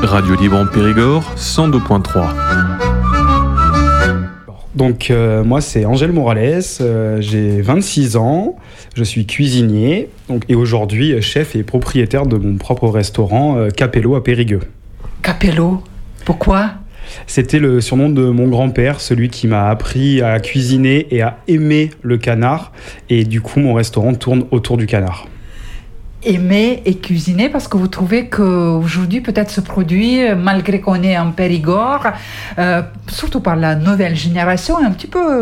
Radio Libre en Périgord, 102.3. Donc moi c'est Angèle Morales, j'ai 26 ans, je suis cuisinier et aujourd'hui chef et propriétaire de mon propre restaurant Capello à Périgueux. Capello, pourquoi ? C'était le surnom de mon grand-père, celui qui m'a appris à cuisiner et à aimer le canard, et du coup mon restaurant tourne autour du canard. Aimer et cuisiner, parce que vous trouvez qu'aujourd'hui peut-être ce produit, malgré qu'on est en Périgord, surtout par la nouvelle génération, est un petit peu